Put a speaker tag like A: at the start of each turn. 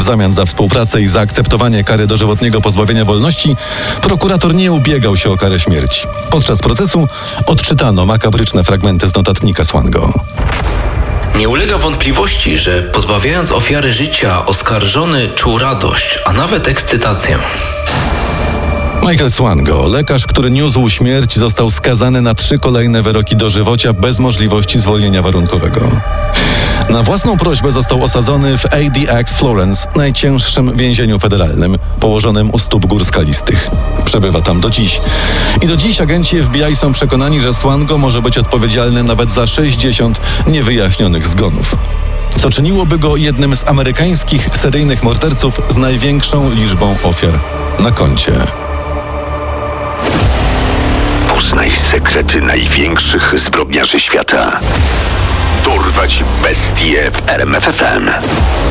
A: W zamian za współpracę i zaakceptowanie kary dożywotniego pozbawienia wolności prokurator nie ubiegał się o karę śmierci. Podczas procesu odczytano makabryczne fragmenty z notatnika Swango.
B: Nie ulega wątpliwości, że pozbawiając ofiary życia, oskarżony czuł radość, a nawet ekscytację.
A: Michael Swango, lekarz, który niósł śmierć, został skazany na 3 kolejne wyroki dożywocia bez możliwości zwolnienia warunkowego. Na własną prośbę został osadzony w ADX Florence, najcięższym więzieniu federalnym, położonym u stóp gór skalistych. Przebywa tam do dziś. I do dziś agenci FBI są przekonani, że Swango może być odpowiedzialny nawet za 60 niewyjaśnionych zgonów, co czyniłoby go jednym z amerykańskich seryjnych morderców z największą liczbą ofiar na koncie.
C: Poznaj sekrety największych zbrodniarzy świata. Dorwać bestie w RMF FM.